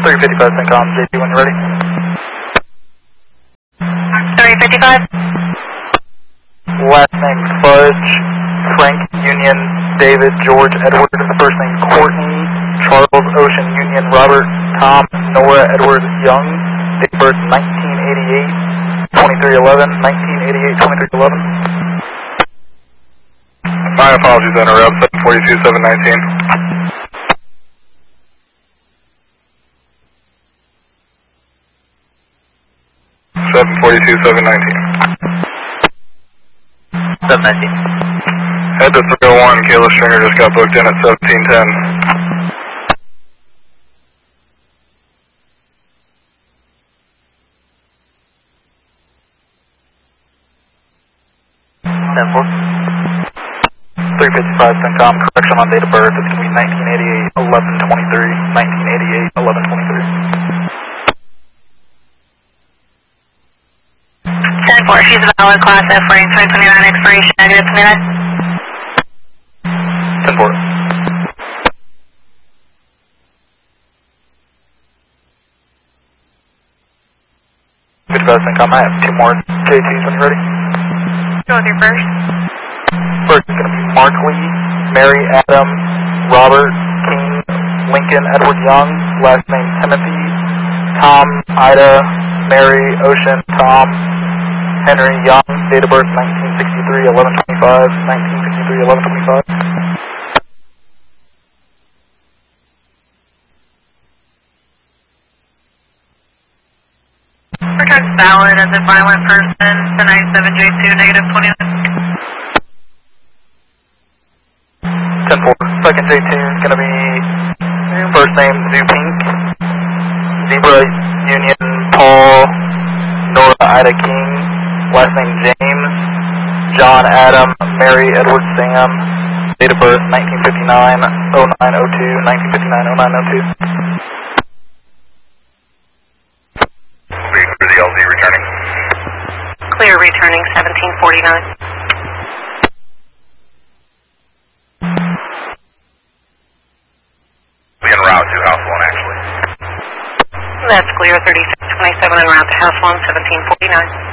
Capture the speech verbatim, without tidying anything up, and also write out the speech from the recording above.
three fifty-five Syncom, J P when you're ready. three fifty-five. Last name Fudge, Frank Union, David, George, Edward, first name Courtney, Charles, Ocean, Union, Robert, Tom, Nora, Edward, Young, date of birth nineteen eighty-eight, twenty-three eleven, nineteen eighty-eight, twenty-three eleven. My apologies, interrupt, seven forty-two, seven nineteen. seven forty-two, seven nineteen. seven nineteen. Head to three oh one, Kayla Stringer just got booked in at seventeen ten. ten four. three fifty-five Syncom, correction on date of birth, it's going to be nineteen eighty-eight, eleven twenty-three, nineteen eighty-eight, eleven twenty-three. ten four, she's a valid class F range, twenty twenty-nine expiration, negative minute. ten four. fifty-five Syncom, I have two more J Ts when you're ready. Go with your first. First is going to be Mark Lee, Mary Adam, Robert King, Lincoln Edward Young, last name Timothy, Tom, Ida, Mary, Ocean, Tom, Henry Young, date of birth nineteen sixty-three, eleven twenty-five, nineteen sixty-three, eleven twenty-five. Returns valid as a violent person, the ninety-seven J two, negative twenty-nine. ten four. Second J two is going to be first name Zoo Pink, Zebra Union Paul, Nora Ida King, last name James, John Adam, Mary Edward Sam, date of birth nineteen fifty-nine, oh nine oh two, nineteen fifty-nine, oh nine oh two. Clear for the L Z returning. Clear returning, seventeen forty-nine. En route to house one, actually. That's clear, thirty-six twenty-seven en route to house one, seventeen forty-nine.